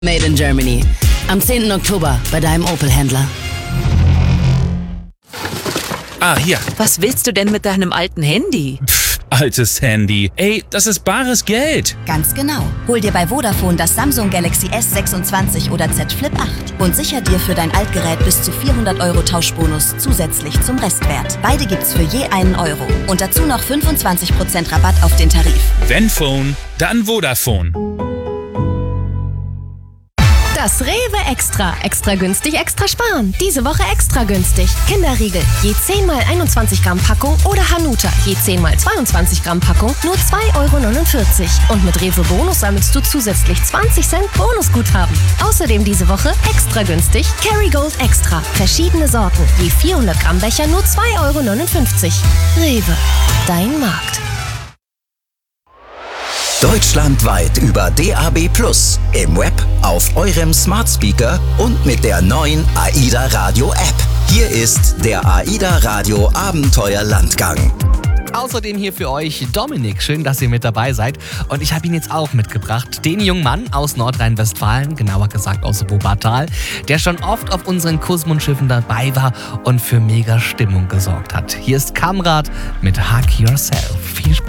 Made in Germany. Am 10. Oktober bei deinem Opel-Händler. Ah, hier. Was willst du denn mit deinem alten Handy? Altes Handy. Ey, das ist bares Geld. Ganz genau. Hol dir bei Vodafone das Samsung Galaxy S26 oder Z Flip 8 und sicher dir für dein Altgerät bis zu 400 € Tauschbonus zusätzlich zum Restwert. Beide gibt's für je €1. Und dazu noch 25% Rabatt auf den Tarif. Wenn Phone, dann Vodafone. Das Rewe Extra. Extra günstig, extra sparen. Diese Woche extra günstig. Kinderriegel, je 10 x 21 Gramm Packung oder Hanuta, je 10 x 22 Gramm Packung, nur 2,49 €. Und mit Rewe Bonus sammelst du zusätzlich 20 Cent Bonusguthaben. Außerdem diese Woche extra günstig Kerrygold Extra. Verschiedene Sorten, je 400 Gramm Becher, nur 2,59 €. Rewe, dein Markt. Deutschlandweit über DAB+, im Web, auf eurem Smart Speaker und mit der neuen AIDA Radio App. Hier ist der AIDA Radio Abenteuerlandgang. Außerdem hier für euch Dominik. Schön, dass ihr mit dabei seid. Und ich habe ihn jetzt auch mitgebracht. Den jungen Mann aus Nordrhein-Westfalen, genauer gesagt aus Wuppertal, der schon oft auf unseren Kusmund-Schiffen dabei war und für mega Stimmung gesorgt hat. Hier ist Kamrat mit Hug Yourself. Viel Spaß.